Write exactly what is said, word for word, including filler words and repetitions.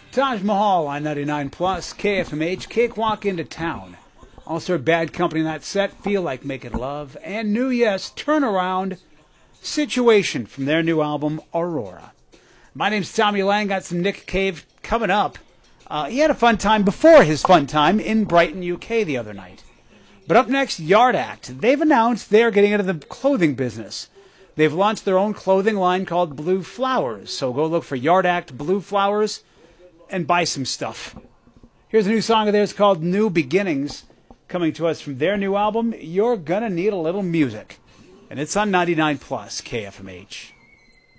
Taj Mahal on ninety-nine plus, K F M H, Cakewalk into Town. Also Bad Company in that set, Feel Like Making Love, and new Yes, Turnaround, Situation from their new album, Aurora. My name's Tommy Lang, got some Nick Cave coming up. Uh, he had a fun time before his fun time in Brighton, U K the other night. But up next, Yard Act. They've announced they're getting into the clothing business. They've launched their own clothing line called Blue Flowers, so go look for Yard Act Blue Flowers and buy some stuff. Here's a new song of theirs called New Beginnings, coming to us from their new album, You're Gonna Need a Little Music. And it's on ninety-nine plus K F M H.